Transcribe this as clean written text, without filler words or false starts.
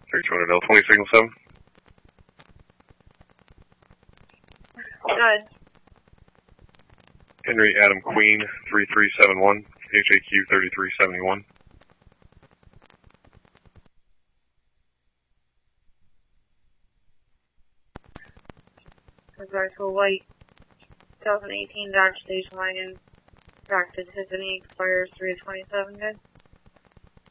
3200L20, signal 7. Good. Henry Adam Queen, 3371, HAQ 3371. Regards to a white 2018 Dodge station wagon. Practice Tiffany expires 3/27, good.